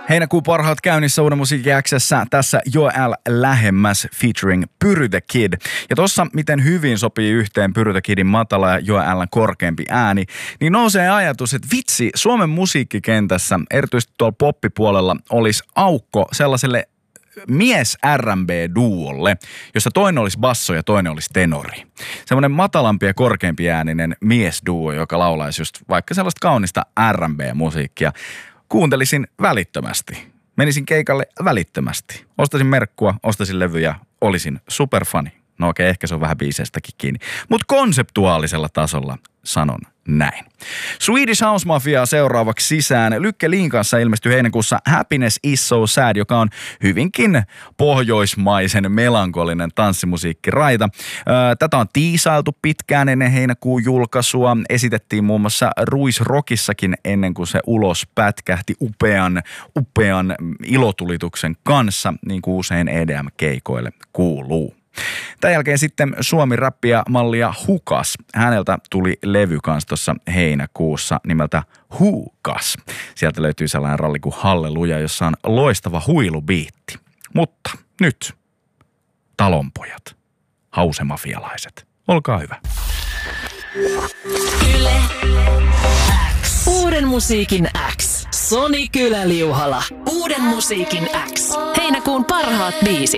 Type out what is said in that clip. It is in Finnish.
Heinäkuun parhaat käynnissä Uuden musiikin X:ssä. Tässä Joel Lähemmäs featuring Pyry the Kid. Ja tossa miten hyvin sopii yhteen Pyry the Kidin matala ja Joel:n korkeampi ääni, niin nousee ajatus, että vitsi, Suomen musiikkikentässä, erityisesti tuolla poppipuolella, olisi aukko sellaiselle mies R&B-duolle, jossa toinen olisi basso ja toinen olisi tenori. Semmoinen matalampi ja korkeampi ääninen miesduo, joka laulaisi just vaikka sellaista kaunista R&B-musiikkia. Kuuntelisin välittömästi. Menisin keikalle välittömästi. Ostaisin merkkua, ostaisin levyjä, olisin superfani. No okei, ehkä se on vähän biiseistäkin kiinni. Mutta konseptuaalisella tasolla sanon näin. Swedish House Mafia seuraavaksi sisään. Lykke Liin kanssa ilmestyi heinäkuussa Happiness is so sad, joka on hyvinkin pohjoismaisen melankolinen tanssimusiikkiraita. Tätä on tiisailtu pitkään ennen heinäkuun julkaisua. Esitettiin muun muassa Ruisrockissakin ennen kuin se ulos pätkähti upean ilotulituksen kanssa, niin kuin usein EDM-keikoille kuuluu. Tämän jälkeen sitten Suomi-räppiä mallia Hukas. Häneltä tuli levy kans tuossa heinäkuussa nimeltä Hukas. Sieltä löytyy sellainen ralli kuin Halleluja, jossa on loistava huilubiitti. Mutta nyt talonpojat, hausemafialaiset, olkaa hyvä. Yle X. Uuden musiikin X. Soni Kylä-Liuhala. Uuden musiikin X. Heinäkuun parhaat biisit.